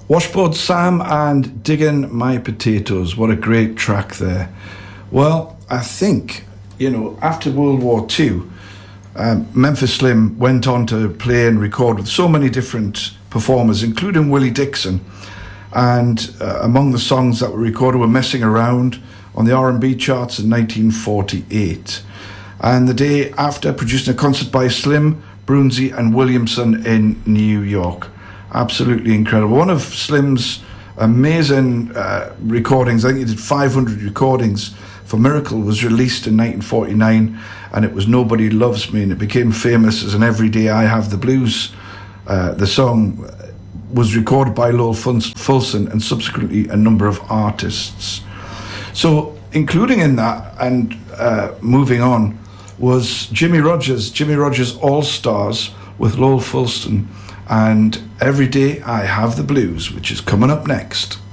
Washboard Sam and Digging My Potatoes. What a great track there. Well, I think, after World War II, Memphis Slim went on to play and record with so many different performers, including Willie Dixon. And among the songs that were recorded were Messing Around on the R&B charts in 1948. And the day after, producing a concert by Slim, Brunsey and Williamson in New York. Absolutely incredible. One of Slim's amazing recordings, I think he did 500 recordings for Miracle, was released in 1949, and it was Nobody Loves Me, and it became famous as an Every Day I Have the Blues. The song was recorded by Lowell Fulson and subsequently a number of artists. So including in that and moving on was Jimmy Rogers All-Stars with Lowell Fulson and Every Day I Have the Blues, which is coming up next.